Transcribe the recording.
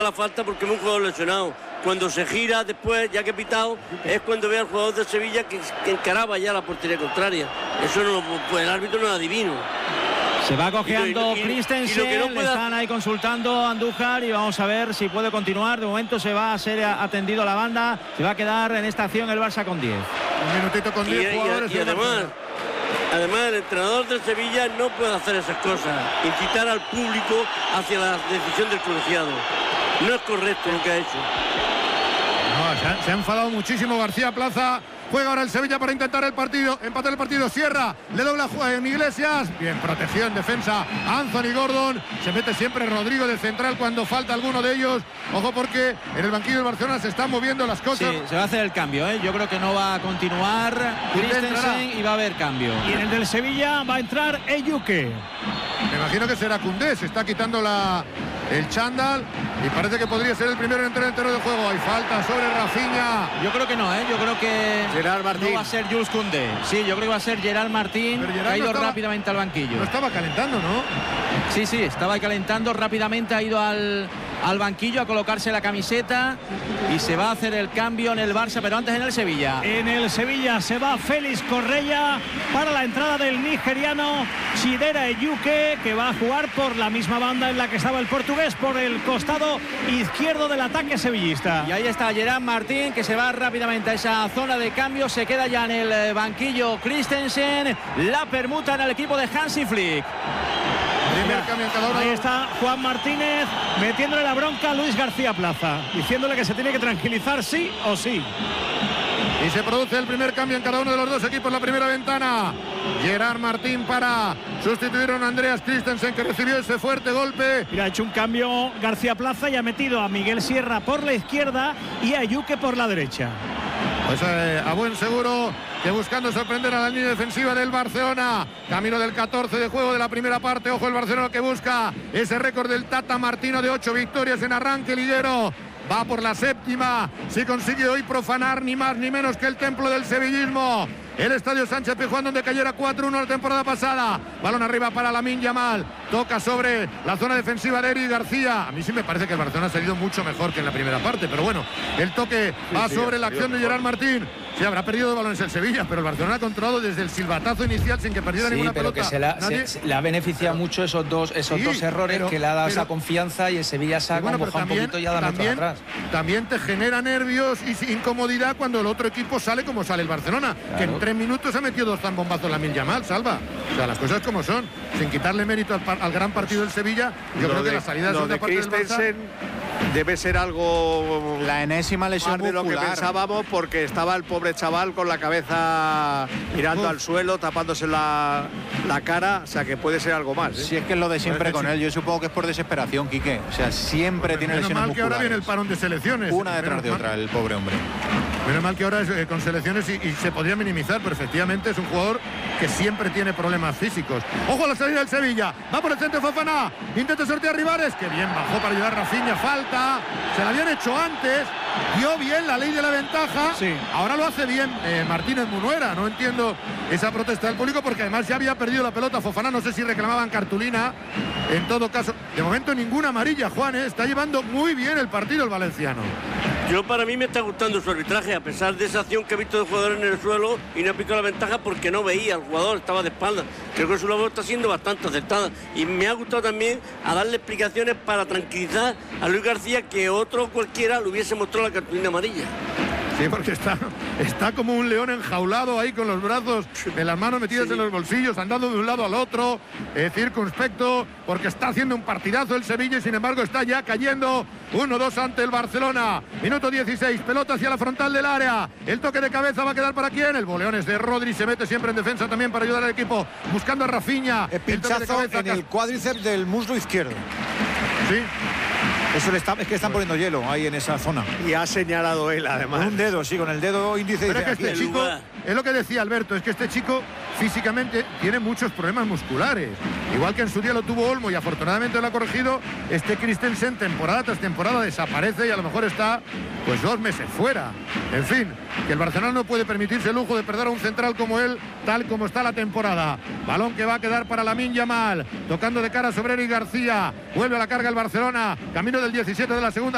la falta porque es un jugador lesionado. Cuando se gira después, ya que pitado, es cuando ve al jugador de Sevilla que encaraba ya la portería contraria. Eso no, pues el árbitro no es adivino. Se va cojeando Christensen, no le están ahí consultando a Andújar y vamos a ver si puede continuar. De momento se va a ser atendido la banda, se va a quedar en esta acción el Barça con 10. Un minutito con 10 jugadores. Y además el entrenador del Sevilla no puede hacer esas cosas, incitar al público hacia la decisión del colegiado. No es correcto lo que ha hecho. No, se ha enfadado muchísimo García Plaza. Juega ahora el Sevilla para intentar el partido, empatar el partido. Sierra, le dobla en Iglesias. Bien, protección, defensa. Anthony Gordon. Se mete siempre Rodrigo de central cuando falta alguno de ellos. Ojo porque en el banquillo del Barcelona se están moviendo las cosas. Sí, se va a hacer el cambio, ¿eh? Yo creo que no va a continuar Christensen y va a haber cambio. Y en el del Sevilla va a entrar Eyuke. Me imagino que será Koundé. Se está quitando el chándal y parece que podría ser el primero en entrar en el terreno de juego. Hay falta sobre Rafinha. Yo creo que no, ¿eh? Yo creo que Gerard Martín. No va a ser Jules Koundé. Sí, yo creo que va a ser Gerard Martín, que ha ido rápidamente al banquillo. No estaba calentando, ¿no? Sí, estaba calentando rápidamente, ha ido al banquillo a colocarse la camiseta y se va a hacer el cambio en el Barça, pero antes en el Sevilla. En el Sevilla se va Félix Correia para la entrada del nigeriano Chidera Eyuke, que va a jugar por la misma banda en la que estaba el portugués, por el costado izquierdo del ataque sevillista. Y ahí está Gerard Martín, que se va rápidamente a esa zona de cambio, se queda ya en el banquillo Christensen, la permuta en el equipo de Hansi Flick. Primer cambio en cada uno. Ahí está Juan Martínez metiéndole la bronca a Luis García Plaza, diciéndole que se tiene que tranquilizar sí o sí. Y se produce el primer cambio en cada uno de los dos equipos, la primera ventana. Gerard Martín para sustituir a Andreas Christensen, que recibió ese fuerte golpe. Mira, ha hecho un cambio García Plaza y ha metido a Miguel Sierra por la izquierda y a Eyuke por la derecha. Pues a buen seguro que buscando sorprender a la línea defensiva del Barcelona. Camino del 14 de juego de la primera parte. Ojo el Barcelona que busca ese récord del Tata Martino de 8 victorias en arranque liguero. Va por la séptima. Si consigue hoy profanar ni más ni menos que el templo del sevillismo. El Estadio Sánchez Pizjuán, donde cayera 4-1 la temporada pasada. Balón arriba para Lamine Yamal. Toca sobre la zona defensiva de Eric García. A mí sí me parece que el Barcelona ha salido mucho mejor que en la primera parte. Pero bueno, el toque va sobre la acción de Gerard Martín. Sí, habrá perdido balones el Sevilla, pero el Barcelona ha controlado desde el silbatazo inicial sin que perdiera ninguna pelota. Que le ha beneficiado mucho esos dos errores, que le ha dado esa confianza, y el Sevilla se ha mojado un poquito y ha dado metros atrás. También te genera nervios y incomodidad cuando el otro equipo sale como sale el Barcelona, claro, que en 3 minutos ha metido 2 zambombazos Lamine Yamal, Salva. O sea, las cosas como son, sin quitarle mérito al gran partido del Sevilla. Yo creo que la salida de segunda parte del Barça debe ser algo, la enésima lesión más de lo que pensábamos, porque estaba el pobre chaval con la cabeza mirando al suelo, tapándose la cara, o sea que puede ser algo más, ¿eh? Si es que es lo de siempre con él, yo supongo que es por desesperación, Quique. O sea, siempre tiene lesiones musculares. Menos mal que ahora viene el parón de selecciones. Una detrás de otra, el pobre hombre. Menos mal que ahora es con selecciones y se podría minimizar, pero efectivamente es un jugador que siempre tiene problemas físicos. Ojo a la salida del Sevilla, va por el centro Fofana, intenta sortear Rivares, que bien bajó para ayudar a Rafinha, falta, se la habían hecho antes, dio bien la ley de la ventaja, sí. Ahora lo hace bien Martínez Munuera. No entiendo esa protesta del público, porque además ya había perdido la pelota Fofana, no sé si reclamaban cartulina. En todo caso, de momento ninguna amarilla, Juan, está llevando muy bien el partido el valenciano. Para mí me está gustando su arbitraje, a pesar de esa acción que he visto de jugador en el suelo y no ha picado la ventaja porque no veía al jugador, estaba de espalda. Creo que su labor está siendo bastante acertada y me ha gustado también a darle explicaciones para tranquilizar a Luis García, que otro cualquiera le hubiese mostrado la cartulina amarilla. Sí, porque está como un león enjaulado ahí, con los brazos en las manos metidas en los bolsillos, andando de un lado al otro, circunspecto, porque está haciendo un partidazo el Sevilla y sin embargo está ya cayendo 1-2 ante el Barcelona. Minuto 16, pelota hacia la frontal del área. El toque de cabeza va a quedar para quién. El boleón es de Rodri, se mete siempre en defensa también para ayudar al equipo, buscando a Rafinha. El pinchazo en el cuádriceps del muslo izquierdo. Sí. Eso es que están poniendo hielo ahí en esa zona. Y ha señalado él, además. Con un dedo, sí, con el dedo índice. Pero es que este chico, es lo que decía Alberto, es que este chico físicamente tiene muchos problemas musculares. Igual que en su día lo tuvo Olmo y afortunadamente lo ha corregido, este Christensen temporada tras temporada desaparece y a lo mejor está pues 2 meses fuera. En fin, que el Barcelona no puede permitirse el lujo de perder a un central como él, tal como está la temporada. Balón que va a quedar para Lamine Yamal, tocando de cara sobre Eric García. Vuelve a la carga el Barcelona, camino del 17 de la segunda.